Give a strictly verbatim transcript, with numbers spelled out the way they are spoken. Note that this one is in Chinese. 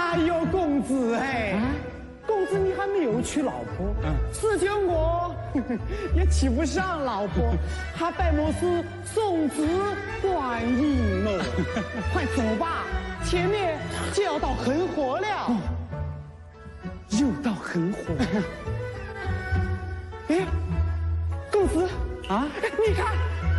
哎呦，公子哎，啊、公子你还没有娶老婆，嗯，事情我也娶不上老婆，还拜我是送子观音喽。快走吧，前面就要到恒河了。哦、又到恒河。哎，公子啊，你看。